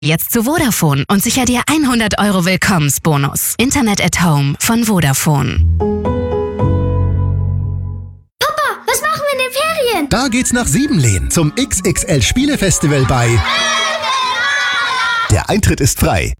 Jetzt zu Vodafone und sicher dir 100 € Willkommensbonus. Internet at Home von Vodafone. Papa, was machen wir in den Ferien? Da geht's nach Siebenlehn zum XXL Spielefestival bei... Der Eintritt ist frei.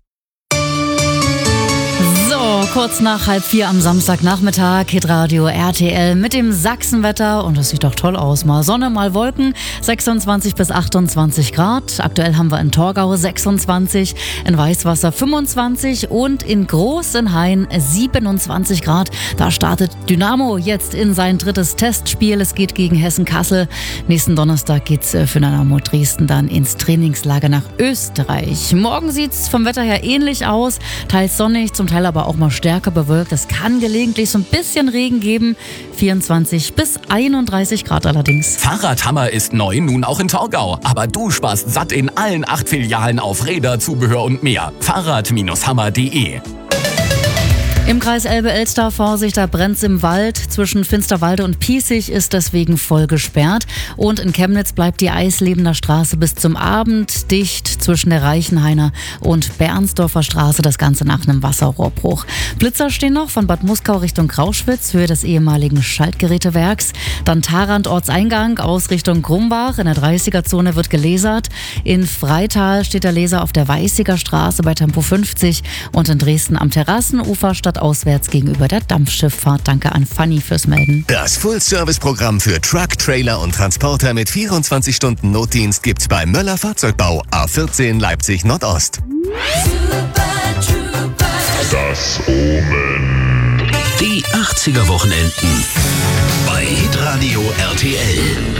Kurz nach 3:30 am Samstagnachmittag, Hitradio RTL mit dem Sachsenwetter. Und das sieht doch toll aus. Mal Sonne, mal Wolken, 26 bis 28 Grad. Aktuell haben wir in Torgau 26, in Weißwasser 25 und in Großenhain 27 Grad. Da startet Dynamo jetzt in sein drittes Testspiel. Es geht gegen Hessen-Kassel. Nächsten Donnerstag geht's für Dynamo Dresden dann ins Trainingslager nach Österreich. Morgen sieht's vom Wetter her ähnlich aus. Teils sonnig, zum Teil aber auch mal stärker bewölkt. Es kann gelegentlich so ein bisschen Regen geben. 24 bis 31 Grad allerdings. Fahrradhammer ist neu, nun auch in Torgau. Aber du sparst satt in allen 8 Filialen auf Räder, Zubehör und mehr. Fahrrad-hammer.de. Im Kreis Elbe-Elster, Vorsicht, da brennt's im Wald. Zwischen Finsterwalde und Piesig ist deswegen voll gesperrt. Und in Chemnitz bleibt die Eislebener Straße bis zum Abend dicht zwischen der Reichenhainer und Bernsdorfer Straße. Das Ganze nach einem Wasserrohrbruch. Blitzer stehen noch von Bad Muskau Richtung Krauschwitz, Höhe des ehemaligen Schaltgerätewerks. Dann Tharand Ortseingang aus Richtung Grumbach. In der 30er-Zone wird gelasert. In Freital steht der Laser auf der Weißiger Straße bei Tempo 50. Und in Dresden am Terrassenufer auswärts gegenüber der Dampfschifffahrt. Danke an Fanny fürs Melden. Das Full-Service-Programm für Truck, Trailer und Transporter mit 24-Stunden-Notdienst gibt's bei Möller Fahrzeugbau A14 Leipzig Nordost. Das Omen. Die 80er Wochenenden bei Hitradio RTL.